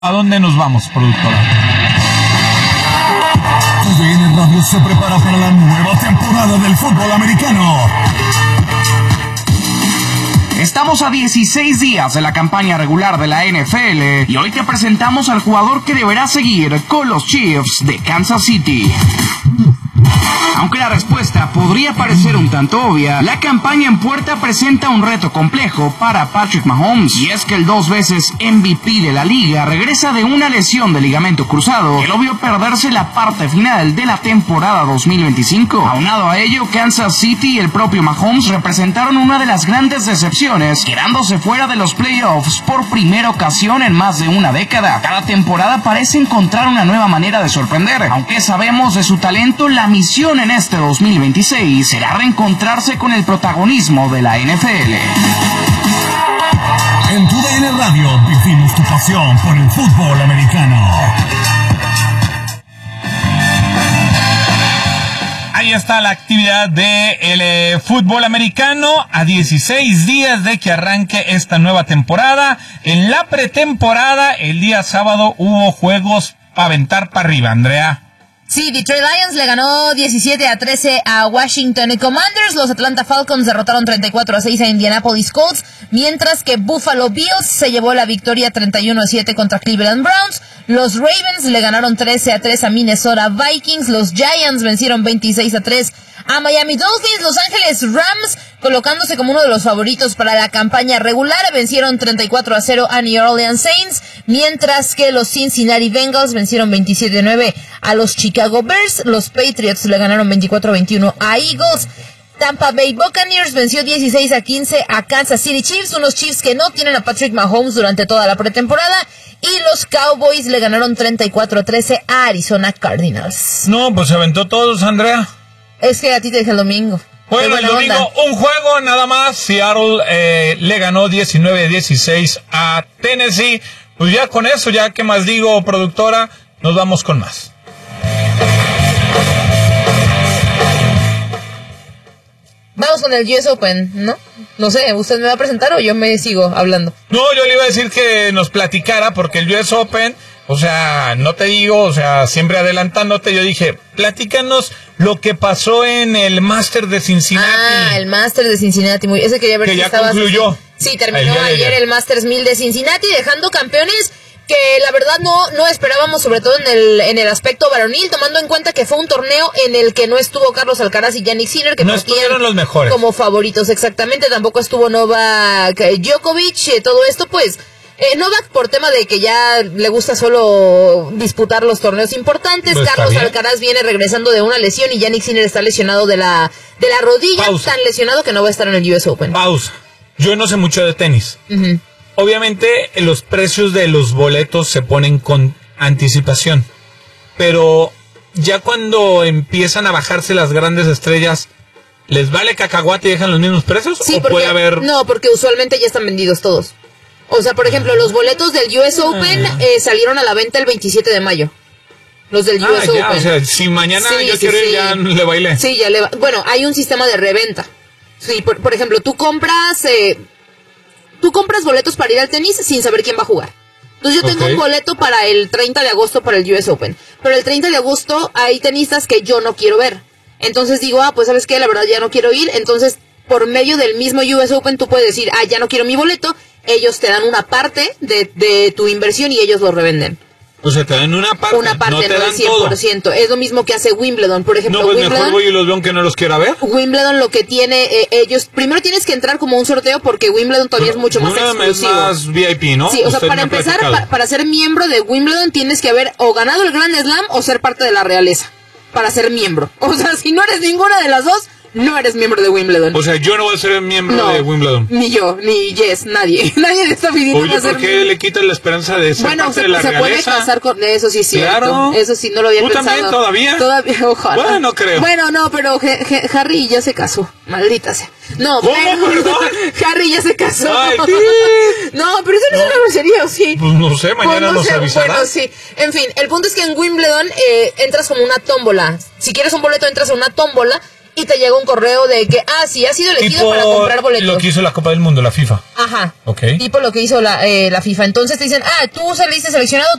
¿A dónde nos vamos, productora? TUDN Radio se prepara para la nueva temporada del fútbol americano. Estamos a 16 días de la campaña regular de la NFL y hoy te presentamos al jugador que deberá seguir con los Chiefs de Kansas City. Aunque la respuesta podría parecer un tanto obvia, la campaña en puerta presenta un reto complejo para Patrick Mahomes, y es que el 2 veces MVP de la liga regresa de una lesión de ligamento cruzado que lo vio perderse la parte final de la temporada 2025. Aunado a ello, Kansas City y el propio Mahomes representaron una de las grandes decepciones, quedándose fuera de los playoffs por primera ocasión en más de una década. Cada temporada parece encontrar una nueva manera de sorprender. Aunque sabemos de su talento, la misión en este 2026 será reencontrarse con el protagonismo de la NFL. En TUDN Radio vivimos tu pasión por el fútbol americano. Ahí está la actividad del fútbol americano a 16 días de que arranque esta nueva temporada. En la pretemporada, el día sábado, hubo juegos para aventar para arriba, Andrea. Sí, Detroit Lions le ganó 17-13 a Washington Commanders. Los Atlanta Falcons derrotaron 34-6 a Indianapolis Colts, mientras que Buffalo Bills se llevó la victoria 31-7 contra Cleveland Browns. Los Ravens le ganaron 13-3 a Minnesota Vikings. Los Giants vencieron 26-3 a Miami Dolphins. Los Ángeles Rams, colocándose como uno de los favoritos para la campaña regular, vencieron 34-0 a New Orleans Saints, mientras que los Cincinnati Bengals vencieron 27-9 a los Chicago Bears. Los Patriots le ganaron 24-21 a Eagles. Tampa Bay Buccaneers venció 16-15 a Kansas City Chiefs, unos Chiefs que no tienen a Patrick Mahomes durante toda la pretemporada. Y los Cowboys le ganaron 34-13 a Arizona Cardinals. No, pues se aventó todos, Andrea. Es que a ti te dije el domingo. Bueno, el domingo un juego nada más. Seattle le ganó 19-16 a Tennessee. Pues ya con eso, ya qué más digo, productora, nos vamos con más. Vamos con el US Open, ¿no? No sé, ¿usted me va a presentar o yo me sigo hablando? No, yo le iba a decir que nos platicara, porque el US Open, o sea, no te digo, o sea, siempre adelantándote, yo dije, platícanos lo que pasó en el Master de Cincinnati. Ah, el Master de Cincinnati, ese quería ver que si ya estabas... concluyó. Sí, terminó ayer el Masters 1000 de Cincinnati, dejando campeones que la verdad no esperábamos, sobre todo en el aspecto varonil, tomando en cuenta que fue un torneo en el que no estuvo Carlos Alcaraz y Jannik Sinner, que no estuvieron los mejores como favoritos, exactamente. Tampoco estuvo Novak Djokovic. Todo esto pues Novak por tema de que ya le gusta solo disputar los torneos importantes. Pues Carlos Alcaraz viene regresando de una lesión y Jannik Sinner está lesionado de la rodilla. Pausa. Tan lesionado que no va a estar en el US Open. Pausa. Yo no sé mucho de tenis. Obviamente los precios de los boletos se ponen con anticipación, pero ya cuando empiezan a bajarse las grandes estrellas, ¿les vale cacahuate y dejan los mismos precios? Sí, ¿O puede haber...? No, porque usualmente ya están vendidos todos. O sea, por ejemplo, los boletos del US Open salieron a la venta el 27 de mayo. Los del US Open. O sea, si mañana yo quiero ir, ya le bailé. Sí, ya le bueno, hay un sistema de reventa. Sí, por ejemplo, tú compras boletos para ir al tenis sin saber quién va a jugar. Entonces yo tengo un boleto para el 30 de agosto para el US Open. Pero el 30 de agosto hay tenistas que yo no quiero ver. Entonces digo, pues ¿sabes qué? La verdad ya no quiero ir. Entonces, por medio del mismo US Open tú puedes decir, ya no quiero mi boleto. Ellos te dan una parte de tu inversión y ellos lo revenden. O sea, te dan una parte, no te dan 100%. Todo. Es lo mismo que hace Wimbledon, por ejemplo. No, pues Wimbledon, mejor voy y los veo aunque no los quiera ver. Wimbledon lo que tiene, ellos, primero tienes que entrar como un sorteo porque Wimbledon todavía es mucho más exclusivo. Es más VIP, ¿no? Sí, o sea, para empezar, para ser miembro de Wimbledon tienes que haber o ganado el Grand Slam o ser parte de la realeza para ser miembro. O sea, si no eres ninguna de las dos, no eres miembro de Wimbledon. O sea, yo no voy a ser miembro de Wimbledon. Ni yo, ni Jess, nadie. Nadie le está pidiendo. Oye, ¿por qué le quitan la esperanza de ser parte de la realeza? Bueno, se puede casar con... Eso sí es cierto. Claro. Eso sí, no lo había pensado. ¿Tú también todavía? Todavía, ojalá. Bueno, no creo. Bueno, no, pero Harry ya se casó. Maldita sea. No, ¿cómo, perdón? Harry ya se casó. Ay, ¿qué? No, pero eso no es una grosería, ¿o sí? Pues no sé, mañana nos avisarán. Bueno, sí. En fin, el punto es que en Wimbledon entras como una tómbola. Si quieres un boleto, entras a una tómbola y te llega un correo de que, sí, has sido elegido para comprar boletos. Lo que hizo la Copa del Mundo, la FIFA. Ajá. Ok. Tipo lo que hizo la FIFA. Entonces te dicen, tú saliste seleccionado,